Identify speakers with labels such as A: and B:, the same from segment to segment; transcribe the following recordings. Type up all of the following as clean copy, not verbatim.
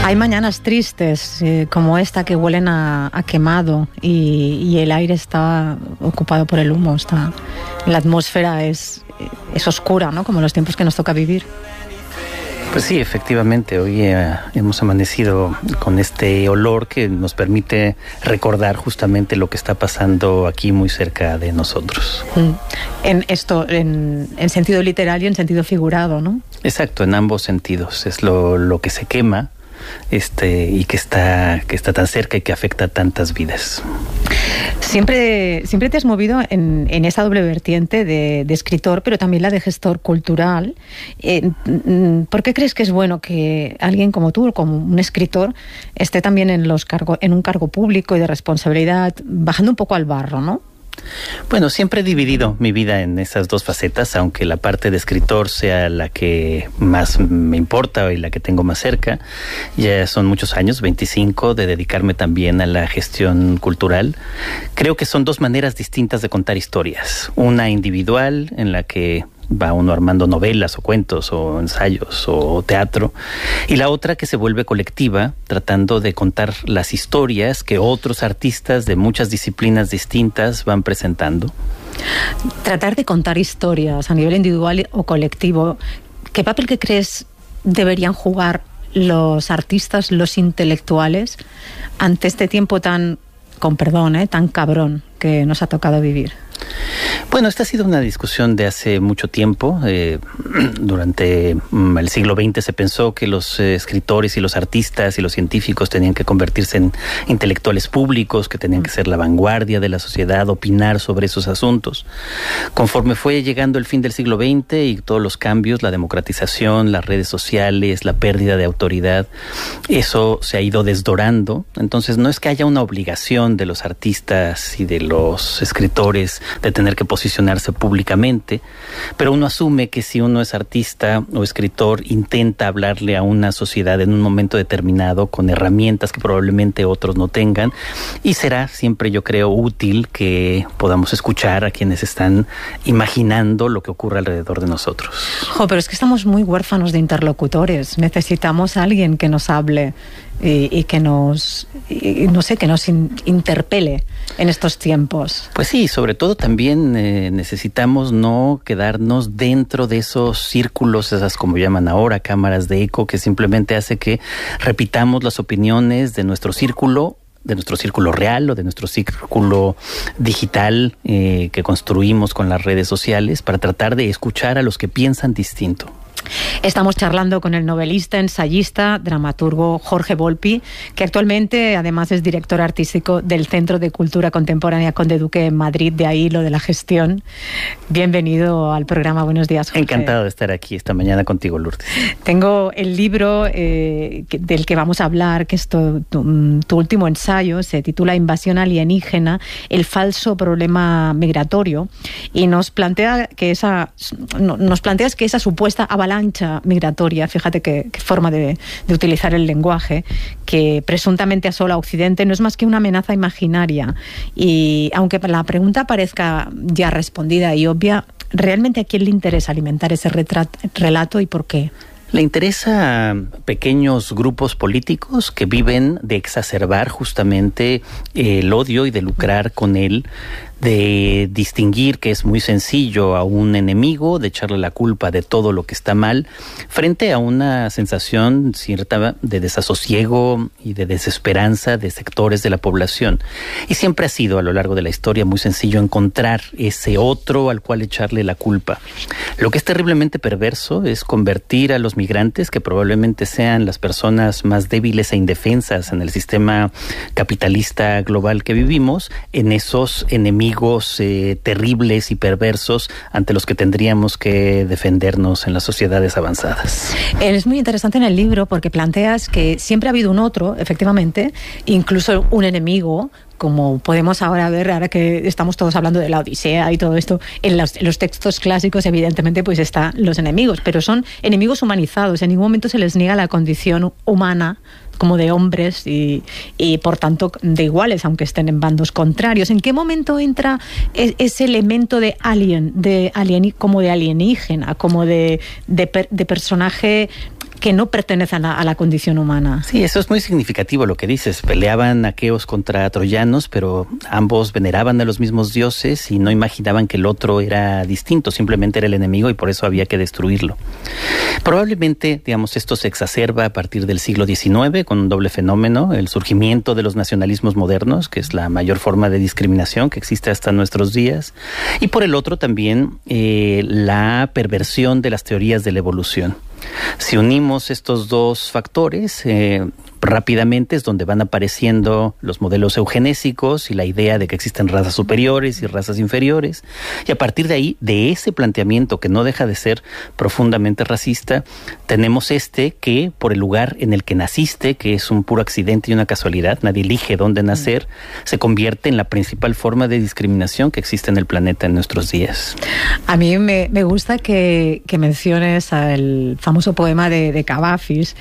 A: Hay mañanas tristes como esta que huelen a quemado y el aire está ocupado por el humo. La atmósfera es oscura, ¿no? Como los tiempos que nos toca vivir.
B: Pues sí, efectivamente, hoy hemos amanecido con este olor que nos permite recordar justamente lo que está pasando aquí muy cerca de nosotros.
A: En sentido literal y en sentido figurado, ¿no?
B: Exacto, en ambos sentidos. Es lo que se quema y que está tan cerca y que afecta a tantas vidas.
A: Siempre te has movido en esa doble vertiente de escritor, pero también la de gestor cultural. ¿Por qué crees que es bueno que alguien como tú, como un escritor, esté también en un cargo público y de responsabilidad, bajando un poco al barro, ¿no?
B: Bueno, siempre he dividido mi vida en esas dos facetas, aunque la parte de escritor sea la que más me importa y la que tengo más cerca. Ya son muchos años, 25, de dedicarme también a la gestión cultural. Creo que son dos maneras distintas de contar historias. Una individual, en la que va uno armando novelas o cuentos o ensayos o teatro, y la otra que se vuelve colectiva, tratando de contar las historias que otros artistas de muchas disciplinas distintas van presentando.
A: Tratar de contar historias a nivel individual o colectivo, ¿qué papel que crees deberían jugar los artistas, los intelectuales, ante este tiempo tan cabrón que nos ha tocado vivir?
B: Bueno, esta ha sido una discusión de hace mucho tiempo. Durante el siglo XX se pensó que los escritores y los artistas y los científicos tenían que convertirse en intelectuales públicos, que tenían que ser la vanguardia de la sociedad, opinar sobre esos asuntos. Conforme fue llegando el fin del siglo XX y todos los cambios, la democratización, las redes sociales, la pérdida de autoridad, eso se ha ido desdorando. Entonces no es que haya una obligación de los artistas y de los escritores de tener que posicionarse públicamente, pero uno asume que si uno es artista o escritor, intenta hablarle a una sociedad en un momento determinado con herramientas que probablemente otros no tengan, y será siempre, yo creo, útil que podamos escuchar a quienes están imaginando lo que ocurre alrededor de nosotros.
A: Pero es que estamos muy huérfanos de interlocutores. Necesitamos a alguien que nos hable y que nos interpele en estos tiempos.
B: Pues sí, sobre todo también necesitamos no quedarnos dentro de esos círculos, esas como llaman ahora, cámaras de eco, que simplemente hace que repitamos las opiniones de nuestro círculo real o de nuestro círculo digital que construimos con las redes sociales, para tratar de escuchar a los que piensan distinto.
A: Estamos charlando con el novelista, ensayista, dramaturgo Jorge Volpi, que actualmente además es director artístico del Centro de Cultura Contemporánea Conde Duque en Madrid, de ahí lo de la gestión. Bienvenido al programa. Buenos días, Jorge.
B: Encantado de estar aquí esta mañana contigo, Lourdes.
A: Tengo el libro del que vamos a hablar, que es tu último ensayo, se titula Invasión alienígena, el falso problema migratorio, y nos planteas que esa supuesta avalancha migratoria, fíjate qué forma de utilizar el lenguaje, que presuntamente asola a Occidente, no es más que una amenaza imaginaria. Y aunque la pregunta parezca ya respondida y obvia, ¿realmente a quién le interesa alimentar ese relato y por qué?
B: Le interesa a pequeños grupos políticos que viven de exacerbar justamente el odio y de lucrar con él, de distinguir que es muy sencillo a un enemigo, de echarle la culpa de todo lo que está mal, frente a una sensación cierta de desasosiego y de desesperanza de sectores de la población. Y siempre ha sido a lo largo de la historia muy sencillo encontrar ese otro al cual echarle la culpa. Lo que es terriblemente perverso es convertir a los migrantes, que probablemente sean las personas más débiles e indefensas en el sistema capitalista global que vivimos, en esos enemigos terribles y perversos ante los que tendríamos que defendernos en las sociedades avanzadas.
A: Es muy interesante en el libro porque planteas que siempre ha habido un otro, efectivamente, incluso un enemigo, como podemos ahora ver, ahora que estamos todos hablando de la Odisea y todo esto, en los textos clásicos evidentemente pues están los enemigos, pero son enemigos humanizados, en ningún momento se les niega la condición humana como de hombres y por tanto de iguales, aunque estén en bandos contrarios. ¿En qué momento entra ese elemento de como de alienígena, como de personaje que no pertenecen a la condición humana.
B: Sí, eso es muy significativo lo que dices. Peleaban aqueos contra troyanos, pero ambos veneraban a los mismos dioses y no imaginaban que el otro era distinto, simplemente era el enemigo y por eso había que destruirlo. Probablemente, digamos, esto se exacerba a partir del siglo XIX con un doble fenómeno, el surgimiento de los nacionalismos modernos, que es la mayor forma de discriminación que existe hasta nuestros días, y por el otro también la perversión de las teorías de la evolución. Si unimos estos dos factores, rápidamente es donde van apareciendo los modelos eugenésicos y la idea de que existen razas superiores y razas inferiores. Y a partir de ahí, de ese planteamiento que no deja de ser profundamente racista, tenemos que por el lugar en el que naciste, que es un puro accidente y una casualidad, nadie elige dónde nacer, se convierte en la principal forma de discriminación que existe en el planeta en nuestros días.
A: A mí me gusta que menciones el famoso poema de Cavafis,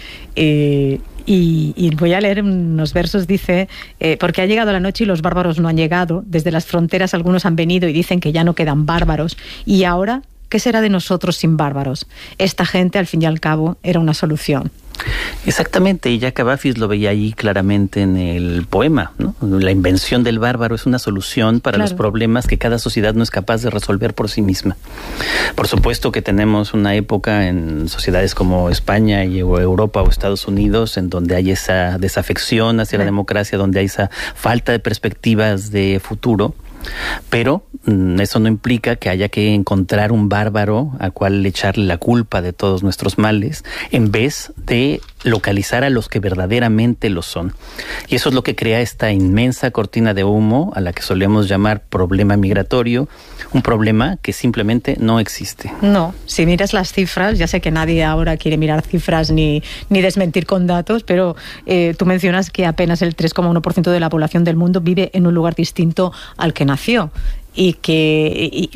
A: y voy a leer unos versos. Dice, porque ha llegado la noche y los bárbaros no han llegado, desde las fronteras algunos han venido y dicen que ya no quedan bárbaros, y ahora, ¿qué será de nosotros sin bárbaros? Esta gente, al fin y al cabo, era una solución.
B: Exactamente, y ya Cavafis lo veía ahí claramente en el poema, ¿no? La invención del bárbaro es una solución para los problemas que cada sociedad no es capaz de resolver por sí misma. Por supuesto que tenemos una época en sociedades como España y Europa o Estados Unidos en donde hay esa desafección hacia la democracia, donde hay esa falta de perspectivas de futuro. Pero eso no implica que haya que encontrar un bárbaro al cual echarle la culpa de todos nuestros males, en vez de localizar a los que verdaderamente lo son. Y eso es lo que crea esta inmensa cortina de humo a la que solemos llamar problema migratorio, un problema que simplemente no existe.
A: No, si miras las cifras, ya sé que nadie ahora quiere mirar cifras ni desmentir con datos, pero tú mencionas que apenas el 3,1% de la población del mundo vive en un lugar distinto al que nació. Y que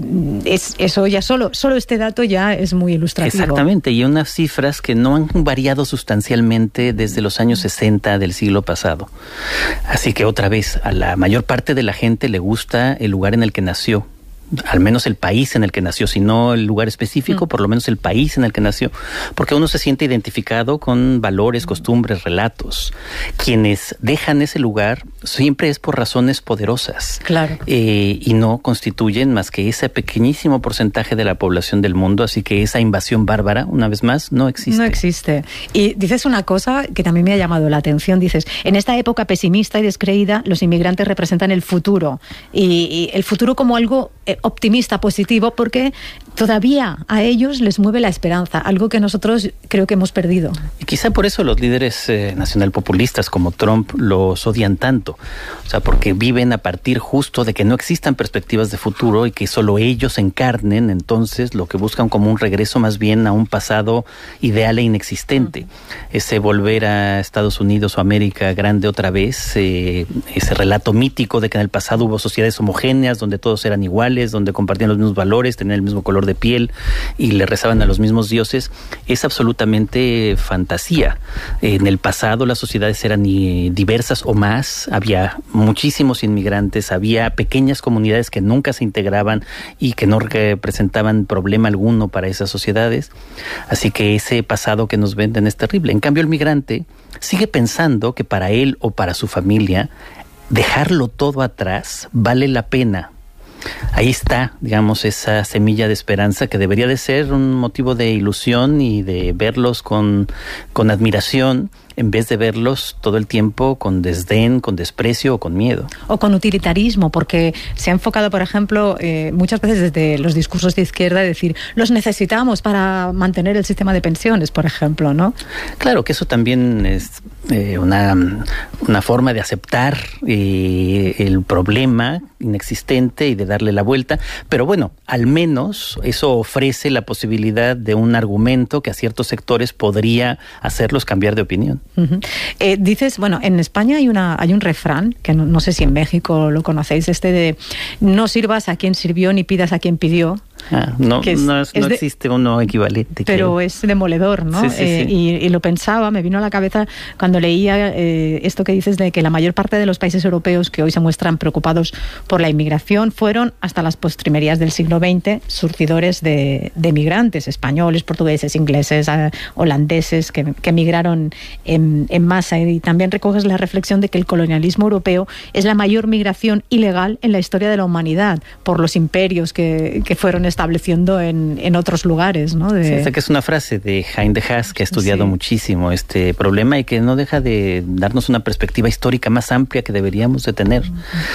A: eso ya solo este dato ya es muy ilustrativo.
B: Exactamente, y unas cifras que no han variado sustancialmente desde los años 60 del siglo pasado. Así que otra vez, a la mayor parte de la gente le gusta el lugar en el que nació. Al menos el país en el que nació, si no el lugar específico, por lo menos el país en el que nació, porque uno se siente identificado con valores, costumbres, relatos. Quienes dejan ese lugar siempre es por razones poderosas,
A: claro,
B: y no constituyen más que ese pequeñísimo porcentaje de la población del mundo, así que esa invasión bárbara, una vez más, no existe.
A: No existe. Y dices una cosa que también me ha llamado la atención, dices, en esta época pesimista y descreída, los inmigrantes representan el futuro, y el futuro como algo optimista, positivo, porque todavía a ellos les mueve la esperanza, algo que nosotros creo que hemos perdido.
B: Y quizá por eso los líderes nacionalpopulistas como Trump los odian tanto, o sea, porque viven a partir justo de que no existan perspectivas de futuro y que solo ellos encarnen, entonces lo que buscan como un regreso más bien a un pasado ideal e inexistente. Ese volver a Estados Unidos o América grande otra vez, ese relato mítico de que en el pasado hubo sociedades homogéneas donde todos eran iguales, donde compartían los mismos valores, tenían el mismo color de piel y le rezaban a los mismos dioses, es absolutamente fantasía. En el pasado las sociedades eran diversas o más, había muchísimos inmigrantes, había pequeñas comunidades que nunca se integraban y que no representaban problema alguno para esas sociedades, así que ese pasado que nos venden es terrible. En cambio el migrante sigue pensando que para él o para su familia dejarlo todo atrás vale la pena. Ahí está, digamos, esa semilla de esperanza que debería de ser un motivo de ilusión y de verlos con admiración, en vez de verlos todo el tiempo con desdén, con desprecio o con miedo.
A: O con utilitarismo, porque se ha enfocado, por ejemplo, muchas veces desde los discursos de izquierda, decir, los necesitamos para mantener el sistema de pensiones, por ejemplo, ¿no?
B: Claro, que eso también es una forma de aceptar el problema inexistente y de darle la vuelta, pero bueno, al menos eso ofrece la posibilidad de un argumento que a ciertos sectores podría hacerlos cambiar de opinión.
A: Uh-huh. Dices, bueno, en España hay un refrán, que no sé si en México lo conocéis, de no sirvas a quien sirvió ni pidas a quien pidió.
B: No existe uno equivalente.
A: Pero es demoledor, ¿no?
B: Sí.
A: Y lo pensaba, me vino a la cabeza cuando leía esto que dices de que la mayor parte de los países europeos que hoy se muestran preocupados por la inmigración fueron hasta las postrimerías del siglo XX surtidores de migrantes españoles, portugueses, ingleses, holandeses que emigraron en masa. Y también recoges la reflexión de que el colonialismo europeo es la mayor migración ilegal en la historia de la humanidad por los imperios que fueron estableciendo en otros lugares, ¿no?
B: Esta que es una frase de Hein de Haas, que ha estudiado muchísimo este problema y que no deja de darnos una perspectiva histórica más amplia que deberíamos de tener.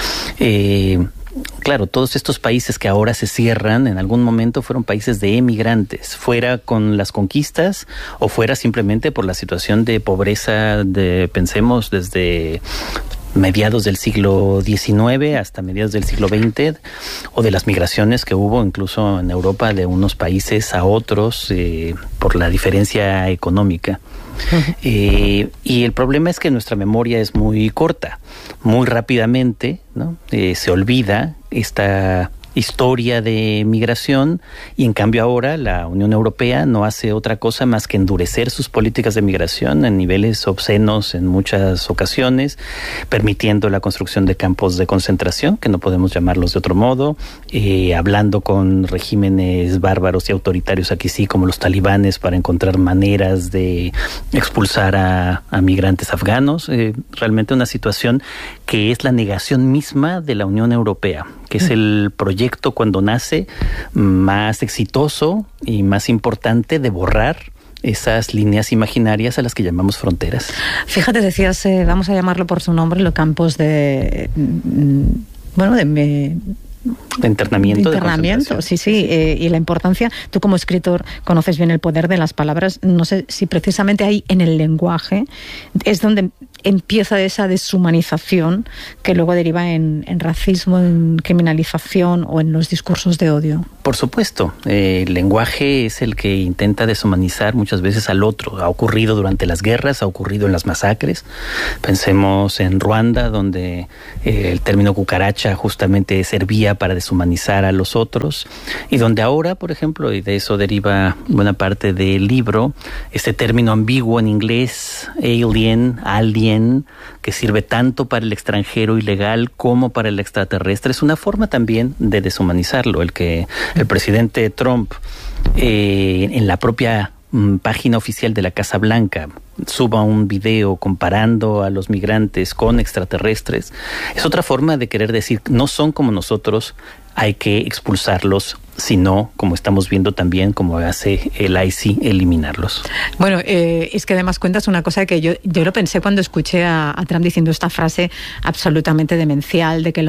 B: Claro, todos estos países que ahora se cierran, en algún momento fueron países de emigrantes, fuera con las conquistas o fuera simplemente por la situación de pobreza, pensemos desde mediados del siglo XIX hasta mediados del siglo XX, o de las migraciones que hubo incluso en Europa de unos países a otros por la diferencia económica. Y el problema es que nuestra memoria es muy corta, muy rápidamente, ¿no? Se olvida esta historia de migración, y en cambio ahora la Unión Europea no hace otra cosa más que endurecer sus políticas de migración en niveles obscenos en muchas ocasiones, permitiendo la construcción de campos de concentración, que no podemos llamarlos de otro modo, hablando con regímenes bárbaros y autoritarios aquí sí, como los talibanes, para encontrar maneras de expulsar a migrantes afganos. Realmente una situación que es la negación misma de la Unión Europea, que es el proyecto cuando nace más exitoso y más importante de borrar esas líneas imaginarias a las que llamamos fronteras.
A: Fíjate, decías, vamos a llamarlo por su nombre, los campos de
B: internamiento.
A: Y la importancia, tú como escritor conoces bien el poder de las palabras, no sé si precisamente ahí en el lenguaje es donde empieza esa deshumanización que luego deriva en racismo, en criminalización o en los discursos de odio.
B: Por supuesto, el lenguaje es el que intenta deshumanizar muchas veces al otro. Ha ocurrido durante las guerras, ha ocurrido en las masacres. Pensemos en Ruanda, donde el término cucaracha justamente servía para deshumanizar a los otros, y donde ahora, por ejemplo, y de eso deriva buena parte del libro, este término ambiguo en inglés, alien, que sirve tanto para el extranjero ilegal como para el extraterrestre, es una forma también de deshumanizarlo. El que el presidente Trump en la propia página oficial de la Casa Blanca suba un video comparando a los migrantes con extraterrestres, es otra forma de querer decir, no son como nosotros, hay que expulsarlos, sino, como estamos viendo también, como hace el ICI, eliminarlos.
A: Bueno, es que además cuentas una cosa que yo lo pensé cuando escuché a Trump diciendo esta frase absolutamente demencial de que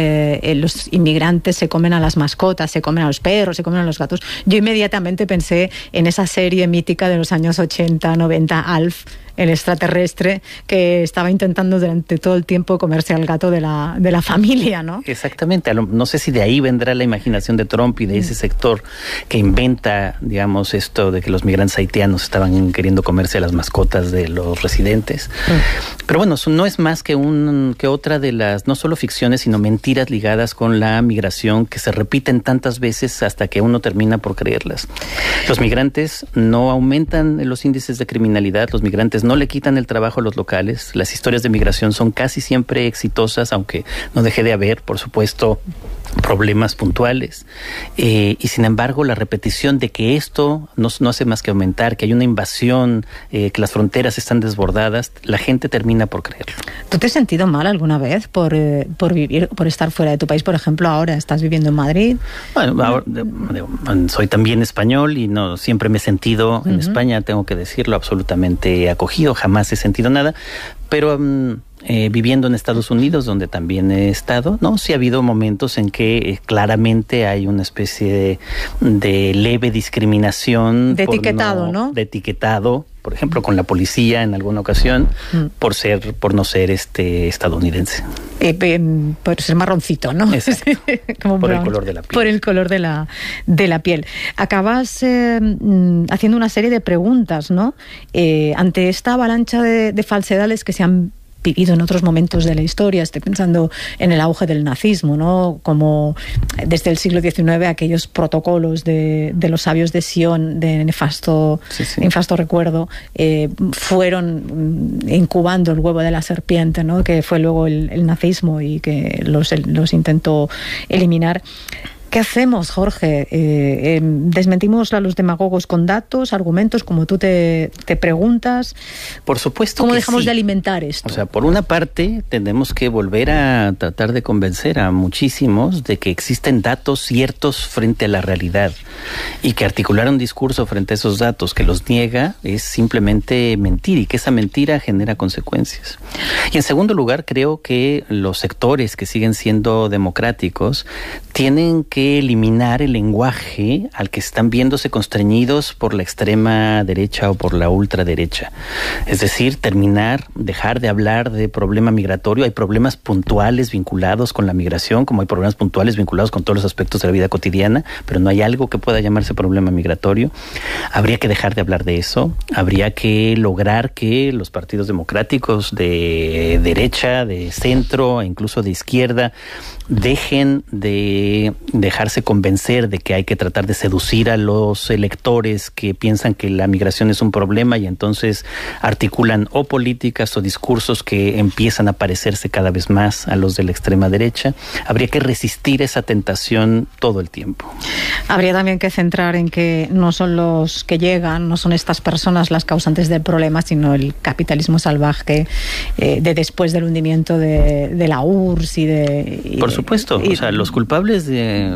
A: los inmigrantes se comen a las mascotas, se comen a los perros, se comen a los gatos. Yo inmediatamente pensé en esa serie mítica de los años 80, 90, Alf, el extraterrestre, que estaba intentando durante todo el tiempo comerse al gato de la familia, ¿no?
B: Exactamente. No sé si de ahí vendrá la imaginación de Trump y de ese sector que inventa, digamos, esto de que los migrantes haitianos estaban queriendo comerse a las mascotas de los residentes. Pero bueno, eso no es más que otra de las, no solo ficciones, sino mentiras ligadas con la migración que se repiten tantas veces hasta que uno termina por creerlas. Los migrantes no aumentan los índices de criminalidad, los migrantes no le quitan el trabajo a los locales, las historias de migración son casi siempre exitosas, aunque no deje de haber, por supuesto, problemas puntuales, y sin embargo la repetición de que esto no hace más que aumentar, que hay una invasión, que las fronteras están desbordadas, la gente termina por creerlo.
A: ¿Tú te has sentido mal alguna vez por vivir, por estar fuera de tu país? Por ejemplo, ahora estás viviendo en Madrid.
B: Bueno, ahora, soy también español y no siempre me he sentido en España, tengo que decirlo, absolutamente acogido, jamás he sentido nada, pero viviendo en Estados Unidos, donde también he estado, ¿no? Sí ha habido momentos en que claramente hay una especie de leve discriminación.
A: De etiquetado, ¿no?
B: De etiquetado, por ejemplo, con la policía en alguna ocasión, por no ser estadounidense.
A: Por ser marroncito, ¿no?
B: Como por el color de la piel.
A: Por el color de la piel. Acabas haciendo una serie de preguntas, ¿no? Ante esta avalancha de falsedades que se han vivido en otros momentos de la historia. Estoy pensando en el auge del nazismo, ¿no? Como desde el siglo XIX aquellos protocolos de los sabios de Sion, de nefasto recuerdo, fueron incubando el huevo de la serpiente, ¿no? Que fue luego el nazismo y que los intentó eliminar. ¿Qué hacemos, Jorge? ¿Desmentimos a los demagogos con datos, argumentos, como tú te preguntas?
B: Por supuesto.
A: ¿Cómo
B: que
A: dejamos
B: sí
A: de alimentar esto?
B: O sea, por una parte, tenemos que volver a tratar de convencer a muchísimos de que existen datos ciertos frente a la realidad y que articular un discurso frente a esos datos que los niega es simplemente mentir y que esa mentira genera consecuencias. Y en segundo lugar, creo que los sectores que siguen siendo democráticos tienen que eliminar el lenguaje al que están viéndose constreñidos por la extrema derecha o por la ultraderecha. Es decir, dejar de hablar de problema migratorio. Hay problemas puntuales vinculados con la migración, como hay problemas puntuales vinculados con todos los aspectos de la vida cotidiana, pero no hay algo que pueda llamarse problema migratorio. Habría que dejar de hablar de eso. Habría que lograr que los partidos democráticos de derecha, de centro e incluso de izquierda dejen de dejarse convencer de que hay que tratar de seducir a los electores que piensan que la migración es un problema y entonces articulan o políticas o discursos que empiezan a parecerse cada vez más a los de la extrema derecha. Habría que resistir esa tentación todo el tiempo.
A: Habría también que centrar en que no son los que llegan, no son estas personas las causantes del problema, sino el capitalismo salvaje de después del hundimiento de la URSS
B: Por supuesto, o sea, los culpables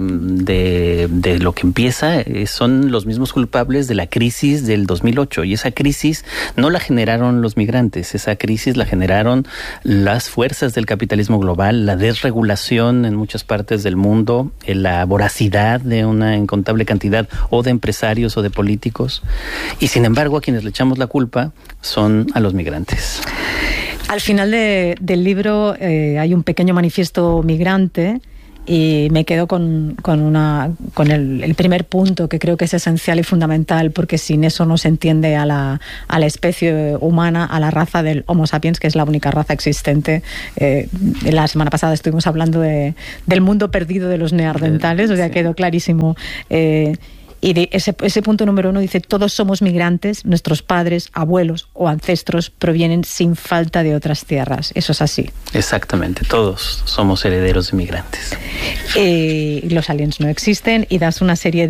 B: de lo que empieza son los mismos culpables de la crisis del 2008, y esa crisis no la generaron los migrantes, esa crisis la generaron las fuerzas del capitalismo global, la desregulación en muchas partes del mundo, la voracidad de una incontable cantidad o de empresarios o de políticos, y sin embargo a quienes le echamos la culpa son a los migrantes.
A: Al final del libro hay un pequeño manifiesto migrante y me quedo con el primer punto, que creo que es esencial y fundamental, porque sin eso no se entiende a la especie humana, a la raza del Homo sapiens, que es la única raza existente. La semana pasada estuvimos hablando del mundo perdido de los neandertales, o sea, quedó clarísimo. Y de ese punto número 1 dice: todos somos migrantes, nuestros padres, abuelos o ancestros provienen sin falta de otras tierras. Eso es así.
B: Exactamente, todos somos herederos de migrantes.
A: Los aliens no existen, y das una serie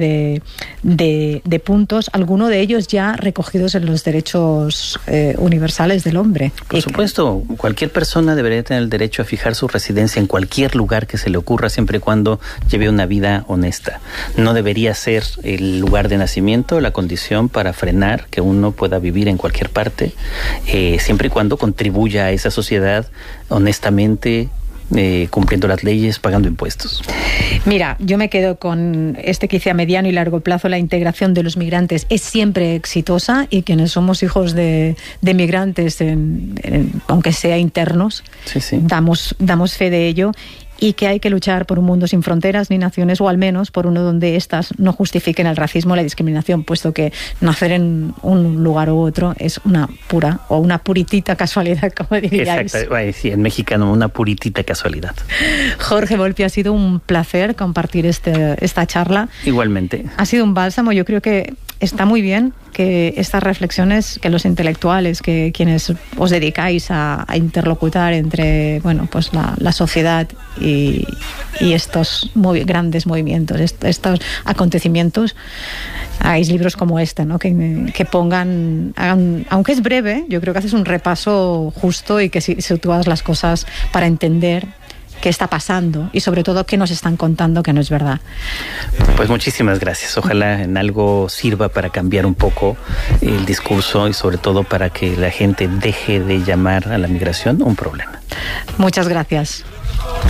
A: de puntos, algunos de ellos ya recogidos en los derechos universales del hombre.
B: Por supuesto, cualquier persona debería tener el derecho a fijar su residencia en cualquier lugar que se le ocurra, siempre y cuando lleve una vida honesta. No debería ser el lugar de nacimiento la condición para frenar que uno pueda vivir en cualquier parte, siempre y cuando contribuya a esa sociedad honestamente, cumpliendo las leyes, pagando impuestos.
A: Mira, yo me quedo con que dice: a mediano y largo plazo la integración de los migrantes es siempre exitosa, y quienes somos hijos de migrantes, aunque sea internos, damos fe de ello. Y que hay que luchar por un mundo sin fronteras ni naciones, o al menos por uno donde éstas no justifiquen el racismo o la discriminación, puesto que nacer en un lugar u otro es una pura o una puritita casualidad, como diríais.
B: Exacto, sí, en mexicano, una puritita casualidad.
A: Jorge Volpi, ha sido un placer compartir esta charla.
B: Igualmente. Ha
A: sido un bálsamo. Yo creo que está muy bien que estas reflexiones, que los intelectuales, que quienes os dedicáis a interlocutar entre pues la sociedad y estos grandes movimientos, estos acontecimientos, hagáis libros como este, ¿no? Que pongan, aunque es breve, yo creo que haces un repaso justo y que sitúas las cosas para entender qué está pasando y sobre todo qué nos están contando que no es verdad.
B: Pues muchísimas gracias. Ojalá en algo sirva para cambiar un poco el discurso y sobre todo para que la gente deje de llamar a la migración un problema.
A: Muchas gracias.